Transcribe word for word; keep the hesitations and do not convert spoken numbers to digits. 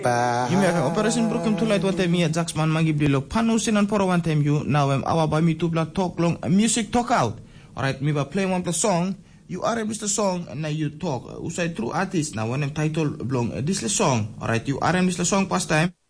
You may have operation broken to light one time here, Jacksman Magi Blilo, Panusin and Poro one time you, now I'm our by me to black talk long, music talk out. Alright, me by playing one the song, you are the song, and now you talk. Usai true artist, now when I'm title blong, this the song. Alright, you are the song past time.